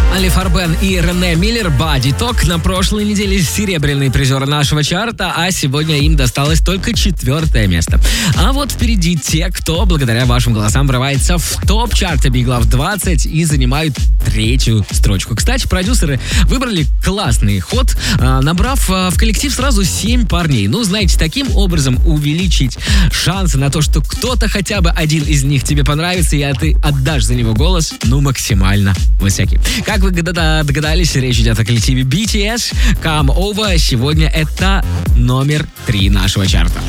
Али Фарбен и Рене Миллер «Body Talk» на прошлой неделе серебряные призеры нашего чарта, а сегодня им досталось только 4 место. А вот впереди те, кто благодаря вашим голосам врывается в топ-чарта Big Love 20 и занимают 3-ю строчку. Кстати, продюсеры выбрали классный ход, набрав в коллектив сразу 7 парней. Ну, знаете, таким образом увеличить шансы на то, что кто-то хотя бы один из них тебе понравится, и ты отдашь за него голос, ну, максимально высокий. Как вы догадались, речь идет о коллективе BTS. Come Over. Сегодня это номер 3 нашего чарта.